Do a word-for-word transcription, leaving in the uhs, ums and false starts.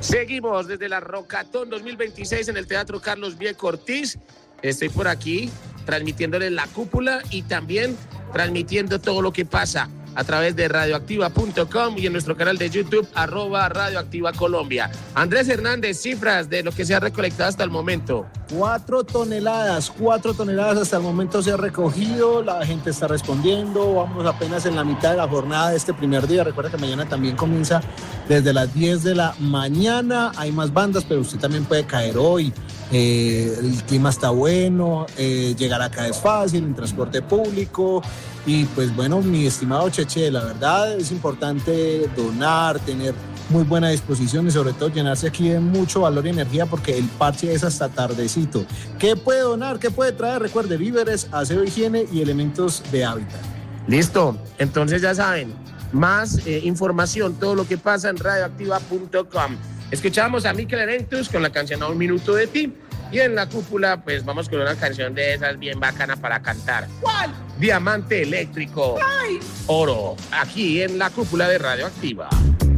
Seguimos desde la Rocatón dos mil veintiséis en el Teatro Carlos Vieco Ortiz. Estoy por aquí transmitiéndoles la cúpula y también transmitiendo todo lo que pasa a través de radioactiva punto com y en nuestro canal de YouTube, arroba Radioactiva Colombia. Andrés Hernández, cifras de lo que se ha recolectado hasta el momento. Cuatro toneladas, cuatro toneladas hasta el momento se ha recogido, la gente está respondiendo, vamos apenas en la mitad de la jornada de este primer día. Recuerda que mañana también comienza desde las diez de la mañana, hay más bandas, pero usted también puede caer hoy. Eh, el clima está bueno, eh, llegar acá es fácil, en transporte público. Y pues bueno, mi estimado Cheche, la verdad es importante donar, tener muy buena disposición y sobre todo llenarse aquí de mucho valor y energía porque el parche es hasta tardecito. ¿Qué puede donar? ¿Qué puede traer? Recuerde, víveres, aseo, higiene y elementos de hábitat. Listo, entonces ya saben, más eh, información, todo lo que pasa en radioactiva punto com. Escuchamos a Mikel Erentus con la canción A un minuto de ti. Y en la cúpula, pues vamos con una canción de esas bien bacana para cantar. ¿Cuál? Diamante Eléctrico. ¡Ay! Oro. Aquí en la cúpula de Radioactiva.